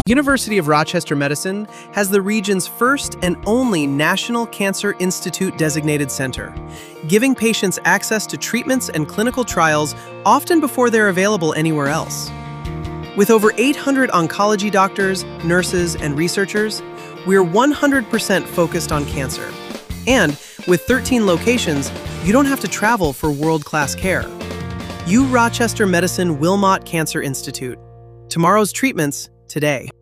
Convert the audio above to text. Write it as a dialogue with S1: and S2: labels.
S1: University of Rochester Medicine has the region's first and only National Cancer Institute designated center, giving patients access to treatments and clinical trials often before they're available anywhere else. With over 800 oncology doctors, nurses, and researchers, we're 100% focused on cancer. And with 13 locations, you don't have to travel for world-class care. U Rochester Medicine Wilmot Cancer Institute. Tomorrow's treatments, today.